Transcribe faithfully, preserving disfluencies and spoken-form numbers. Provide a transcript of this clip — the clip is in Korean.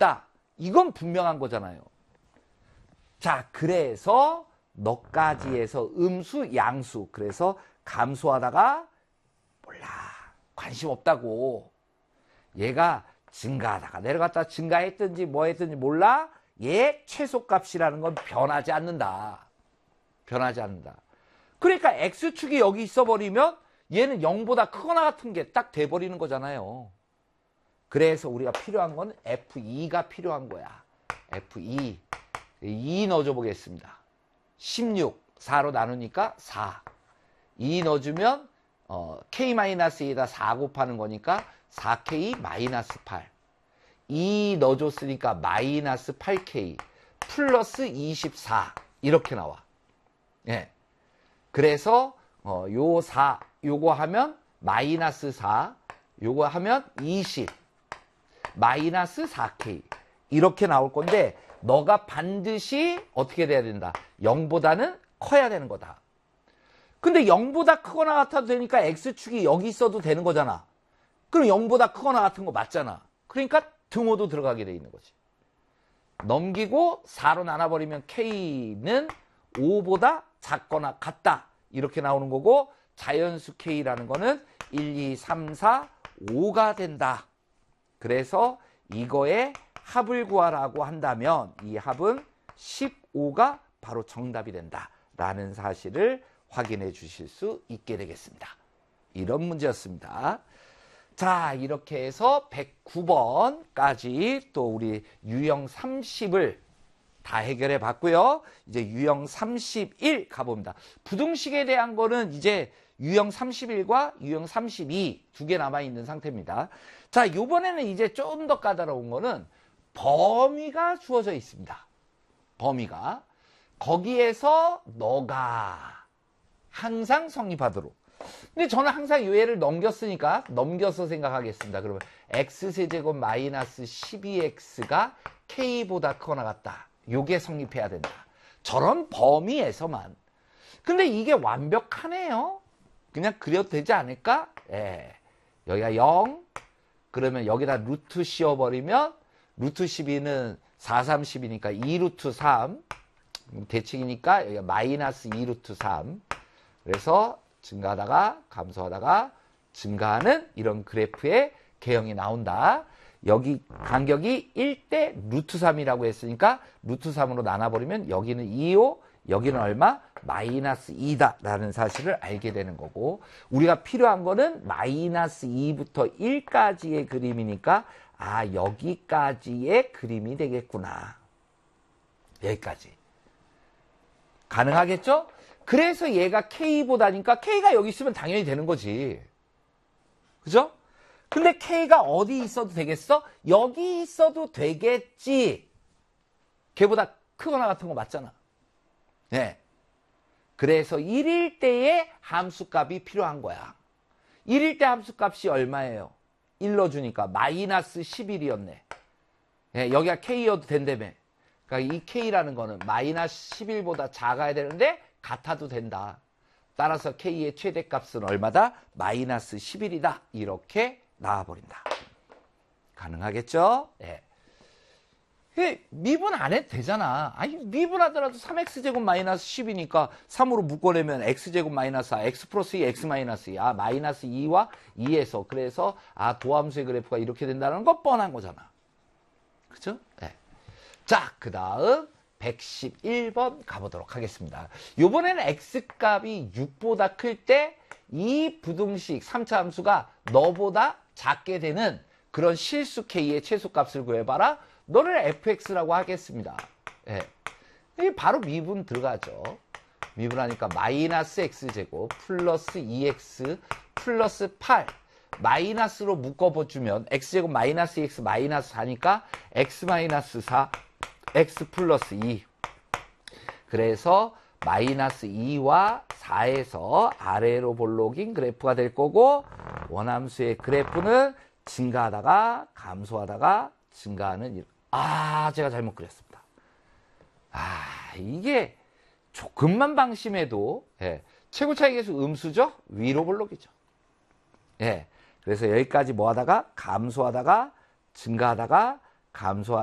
없다. 이건 분명한 거잖아요. 자, 그래서 너까지에서 음수, 양수. 그래서 감소하다가 몰라. 관심 없다고. 얘가 증가하다가 내려갔다 증가했든지 뭐 했든지 몰라. 얘 최소값이라는 건 변하지 않는다. 변하지 않는다. 그러니까 X축이 여기 있어버리면 얘는 영보다 크거나 같은 게 딱 돼버리는 거잖아요. 그래서 우리가 필요한 건 에프 이가 필요한 거야. 에프 이. 이 넣어줘 보겠습니다. 십육. 사로 나누니까 사. 이 넣어주면 어, K-이에다 사 곱하는 거니까 사 케이 마이너스 팔. 이 넣어줬으니까 마이너스 팔 케이 플러스 이십사. 이렇게 나와. 예. 그래서 어, 요 사, 요거 하면 마이너스 사, 요거 하면 이십, 마이너스 사 케이. 이렇게 나올 건데 너가 반드시 어떻게 돼야 된다? 영보다는 커야 되는 거다. 근데 영보다 크거나 같아도 되니까 X축이 여기 있어도 되는 거잖아. 그럼 영보다 크거나 같은 거 맞잖아. 그러니까 등호도 들어가게 돼 있는 거지. 넘기고 사로 나눠버리면 K는 오보다 작거나 같다. 이렇게 나오는 거고 자연수 K라는 거는 일, 이, 삼, 사, 오가 된다. 그래서 이거의 합을 구하라고 한다면 이 합은 십오가 바로 정답이 된다. 라는 사실을 확인해 주실 수 있게 되겠습니다. 이런 문제였습니다. 자, 이렇게 해서 백구 번까지 또 우리 유형 삼십을 다 해결해 봤고요. 이제 유형 삼십일 가봅니다. 부등식에 대한 거는 이제 유형 삼십일과 유형 삼십이 두 개 남아있는 상태입니다. 자, 이번에는 이제 좀 더 까다로운 거는 범위가 주어져 있습니다. 범위가. 거기에서 너가 항상 성립하도록. 근데 저는 항상 이 애를 넘겼으니까 넘겨서 생각하겠습니다. 그러면 x세제곱 마이너스 십이 엑스가 k보다 크거나 같다. 요게 성립해야 된다. 저런 범위에서만. 근데 이게 완벽하네요. 그냥 그려도 되지 않을까? 예. 여기가 영. 그러면 여기다 루트 씌워버리면 루트 십이는 사, 삼, 십이니까 이 루트 삼. 대칭이니까 여기가 마이너스 이 루트 삼. 그래서 증가하다가 감소하다가 증가하는 이런 그래프의 개형이 나온다. 여기 간격이 일 대 루트 삼이라고 했으니까 루트 삼으로 나눠버리면 여기는 이오, 여기는 얼마? 마이너스 이다 라는 사실을 알게 되는 거고, 우리가 필요한 거는 마이너스 이부터 일까지의 그림이니까 아, 여기까지의 그림이 되겠구나. 여기까지. 가능하겠죠? 그래서 얘가 K보다니까 K가 여기 있으면 당연히 되는 거지. 그죠? 근데 K가 어디 있어도 되겠어? 여기 있어도 되겠지. 걔보다 크거나 같은 거 맞잖아. 네. 그래서 일일 때의 함수값이 필요한 거야. 일일 때 함수값이 얼마예요? 일 넣어주니까 마이너스 십일이었네. 네, 여기가 K여도 된다며. 그러니까 이 K라는 거는 마이너스 십일보다 작아야 되는데 같아도 된다. 따라서 K의 최대값은 얼마다? 마이너스 십일이다. 이렇게 나와버린다. 가능하겠죠? 예. 미분 안 해도 되잖아. 아니, 미분하더라도 삼 엑스제곱 마이너스 십이니까 삼으로 묶어내면 X제곱 마이너스 사, X 플러스 이, X 마이너스 이. 아, 마이너스 이와 이에서. 그래서, 아, 도함수의 그래프가 이렇게 된다는 거 뻔한 거잖아. 그죠? 예. 자, 그 다음. 백십일 번 가보도록 하겠습니다. 이번에는 X값이 육보다 클 때 이 부등식 삼 차 함수가 너보다 작게 되는 그런 실수 K의 최소값을 구해봐라. 너를 에프엑스라고 하겠습니다. 예. 이게 바로 미분 들어가죠. 미분하니까 마이너스 X제곱 플러스 이 엑스 플러스 팔. 마이너스로 묶어주면 X제곱 마이너스 이 엑스 마이너스 사니까 X 마이너스 사 X 플러스 이. 그래서 마이너스 이와 사에서 아래로 볼록인 그래프가 될 거고, 원함수의 그래프는 증가하다가 감소하다가 증가하는. 아, 제가 잘못 그렸습니다. 아, 이게 조금만 방심해도 예, 최고 차이계수 음수죠? 위로 볼록이죠. 예, 그래서 여기까지 뭐 하다가 감소하다가 증가하다가 감소하다가